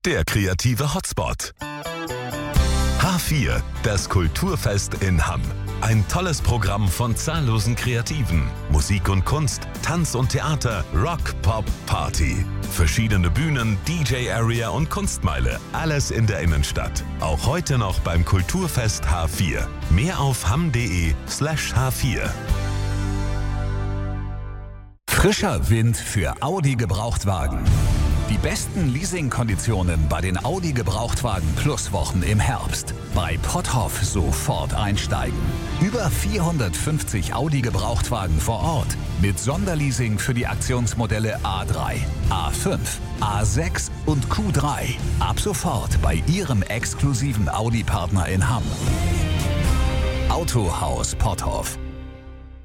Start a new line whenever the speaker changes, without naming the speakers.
der kreative Hotspot. H4, das Kulturfest in Hamm. Ein tolles Programm von zahllosen Kreativen. Musik und Kunst, Tanz und Theater, Rock, Pop, Party. Verschiedene Bühnen, DJ-Area und Kunstmeile. Alles in der Innenstadt. Auch heute noch beim Kulturfest H4. Mehr auf hamm.de/H4.
Frischer Wind für Audi Gebrauchtwagen. Die besten Leasingkonditionen bei den Audi Gebrauchtwagen Plus Wochen im Herbst. Bei Potthoff sofort einsteigen. Über 450 Audi Gebrauchtwagen vor Ort. Mit Sonderleasing für die Aktionsmodelle A3, A5, A6 und Q3. Ab sofort bei Ihrem exklusiven Audi-Partner in Hamm. Autohaus Potthoff.